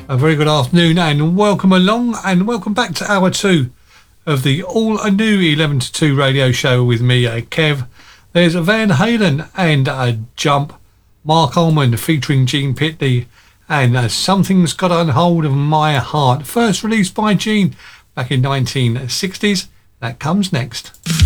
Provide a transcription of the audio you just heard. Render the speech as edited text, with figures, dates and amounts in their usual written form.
A very good afternoon and welcome along and welcome back to hour 2 of the all new 11 to 2 radio show with me, Kev. There's Van Halen and Jump, Mark Almond featuring Gene Pitney, and Something's Got a Hold of My Heart, first released by Gene back in 1960s. That comes next.